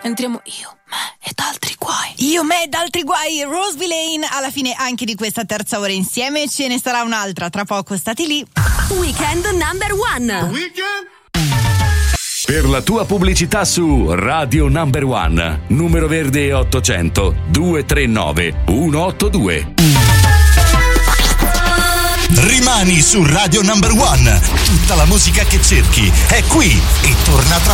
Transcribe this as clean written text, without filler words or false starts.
Entriamo io, me ed altri guai. Io, me ed altri guai. Rose Villain, alla fine anche di questa terza ora insieme. Ce ne sarà un'altra tra poco, stati lì. Weekend number one. Weekend? Per la tua pubblicità su Radio Number One, numero verde 800 239 182. Rimani su Radio Number One. Tutta la musica che cerchi è qui e torna tra